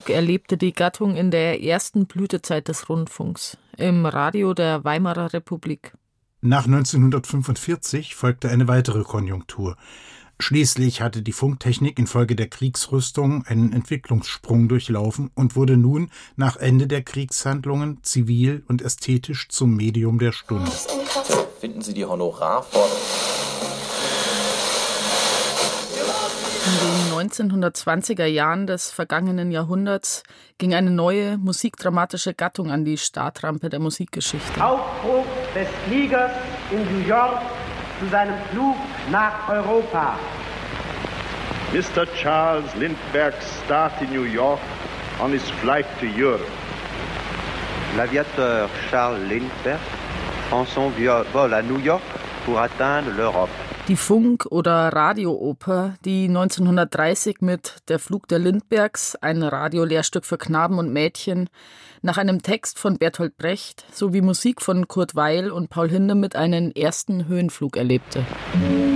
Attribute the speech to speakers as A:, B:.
A: Höhenflug erlebte die Gattung in der ersten Blütezeit des Rundfunks, im Radio der Weimarer Republik.
B: Nach 1945 folgte eine weitere Konjunktur. Schließlich hatte die Funktechnik infolge der Kriegsrüstung einen Entwicklungssprung durchlaufen und wurde nun nach Ende der Kriegshandlungen zivil und ästhetisch zum Medium der Stunde.
C: Finden Sie die Honorarforderung?
A: In den 1920er Jahren des vergangenen Jahrhunderts ging eine neue musikdramatische Gattung an die Startrampe der Musikgeschichte.
D: Aufbruch des Fliegers in New York zu seinem Flug nach Europa.
E: Mr. Charles Lindbergh start in New York on his flight to Europe.
F: L'aviateur Charles Lindbergh prend son vol à New York pour atteindre l'Europe.
A: Die Funk- oder Radiooper, die 1930 mit Der Flug der Lindberghs, ein Radiolehrstück für Knaben und Mädchen, nach einem Text von Bertolt Brecht sowie Musik von Kurt Weill und Paul Hindemith einen ersten Höhenflug erlebte.